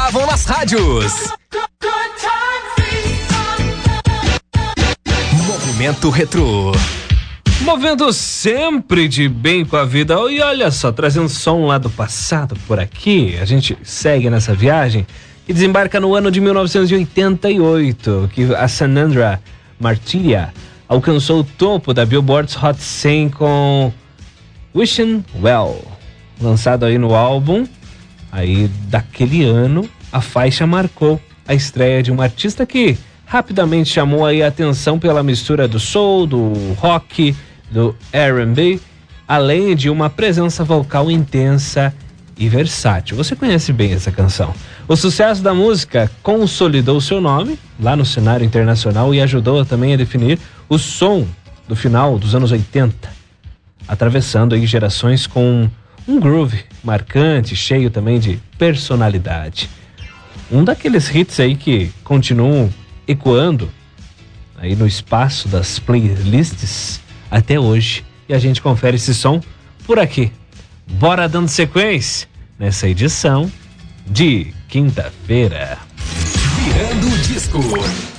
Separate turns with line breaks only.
tocavam nas rádios. Momento Retrô.
Movendo sempre de bem com a vida. E olha só, trazendo som lá do passado por aqui. A gente segue nessa viagem e desembarca no ano de 1988, que a Sanandra Martiria alcançou o topo da Billboard's Hot 100 com Wishing Well, lançado aí no álbum aí daquele ano. A faixa marcou a estreia de uma artista que rapidamente chamou aí a atenção pela mistura do soul, do rock, do R&B, além de uma presença vocal intensa e versátil. Você conhece bem essa canção. O sucesso da música consolidou seu nome lá no cenário internacional e ajudou também a definir o som do final dos anos 80, atravessando aí gerações com um groove marcante, cheio também de personalidade. Um daqueles hits aí que continuam ecoando aí no espaço das playlists até hoje. E a gente confere esse som por aqui. Bora dando sequência nessa edição de quinta-feira.
Virando o disco.